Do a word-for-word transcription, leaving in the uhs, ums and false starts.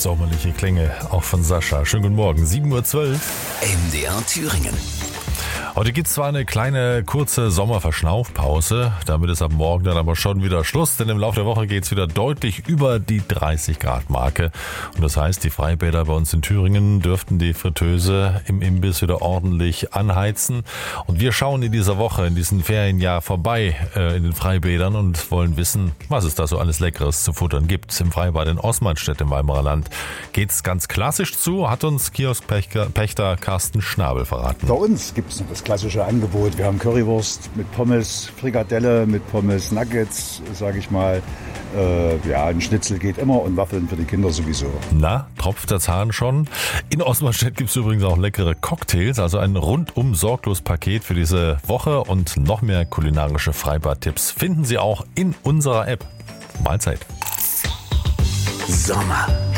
Sommerliche Klänge, auch von Sascha. Schönen guten Morgen, sieben Uhr zwölf. M D R Thüringen. Heute gibt es zwar eine kleine, kurze Sommerverschnaufpause, damit ist ab morgen dann aber schon wieder Schluss, denn im Laufe der Woche geht es wieder deutlich über die dreißig Grad Marke. Und das heißt, die Freibäder bei uns in Thüringen dürften die Fritteuse im Imbiss wieder ordentlich anheizen. Und wir schauen in dieser Woche, in diesem Ferienjahr vorbei äh, in den Freibädern und wollen wissen, was es da so alles Leckeres zu futtern gibt. Im Freibad in Osmanstedt im Weimarer Land geht's ganz klassisch zu, hat uns Kioskpächter Carsten Schnabel verraten. Bei uns gibt es noch das klassische Angebot. Wir haben Currywurst mit Pommes, Frikadelle mit Pommes, Nuggets, sage ich mal. Äh, ja, ein Schnitzel geht immer und Waffeln für die Kinder sowieso. Na, tropft der Zahn schon? In Osmanstedt gibt es übrigens auch leckere Cocktails, also ein rundum sorglos Paket für diese Woche und noch mehr kulinarische Freibad-Tipps finden Sie auch in unserer App. Mahlzeit. Sommer